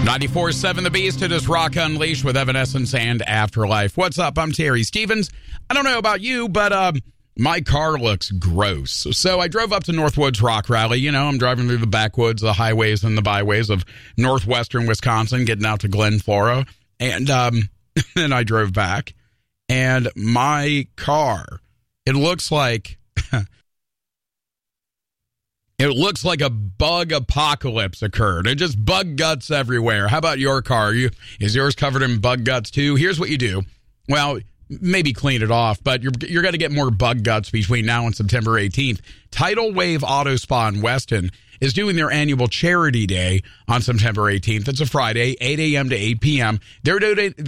94.7 The Beast. It is Rock Unleashed with Evanescence and Afterlife. What's up? I'm Terry Stevens. I don't know about you, but my car looks gross. So I drove up to Northwoods Rock Rally. You know, I'm driving through the backwoods, the highways and the byways of northwestern Wisconsin, getting out to Glen Flora. And then I drove back. And my car, it looks like... It looks like a bug apocalypse occurred. It just bug guts everywhere. How about your car? Is yours covered in bug guts too? Here's what you do. Well, maybe clean it off, but you're going to get more bug guts between now and September 18th. Tidal Wave Auto Spa in Weston is doing their annual charity day on September 18th. It's a Friday, 8 a.m. to 8 p.m. They're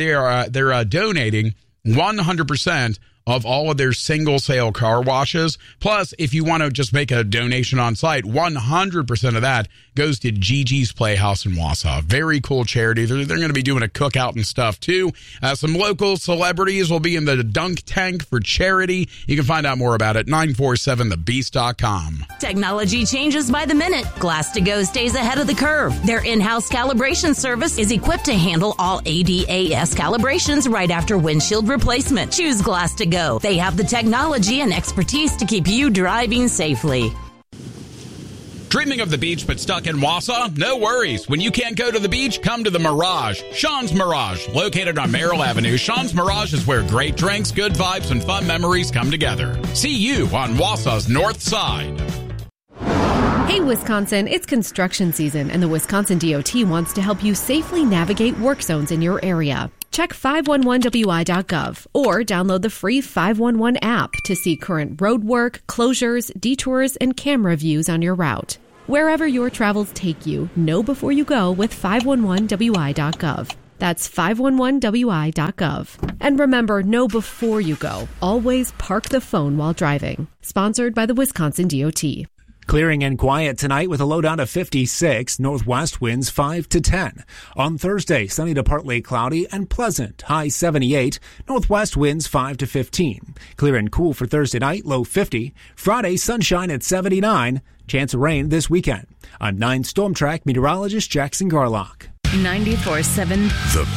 donating 100% of all of their single sale car washes. Plus, if you want to just make a donation on site, 100% of that goes to Gigi's Playhouse in Wausau. Very cool charity. They're going to be doing a cookout and stuff too. Some local celebrities will be in the dunk tank for charity. You can find out more about it at 947thebeast.com. Technology changes by the minute. Glass2Go stays ahead of the curve. Their in-house calibration service is equipped to handle all ADAS calibrations right after windshield replacement. Choose Glass2Go. They have the technology and expertise to keep you driving safely. Dreaming of the beach but stuck in Wausau? No worries. When you can't go to the beach, come to the Mirage. Sean's Mirage. Located on Merrill Avenue, Sean's Mirage is where great drinks, good vibes, and fun memories come together. See you on Wausau's north side. Hey, Wisconsin, it's construction season, and the Wisconsin DOT wants to help you safely navigate work zones in your area. Check 511wi.gov or download the free 511 app to see current road work, closures, detours, and camera views on your route. Wherever your travels take you, know before you go with 511wi.gov. That's 511wi.gov. And remember, know before you go. Always park the phone while driving. Sponsored by the Wisconsin DOT. Clearing and quiet tonight with a low down of 56, northwest winds 5 to 10. On Thursday, sunny to partly cloudy and pleasant, high 78, northwest winds 5 to 15. Clear and cool for Thursday night, low 50. Friday, sunshine at 79, chance of rain this weekend. On 9 Storm Track, meteorologist Jackson Garlock. 94.7 The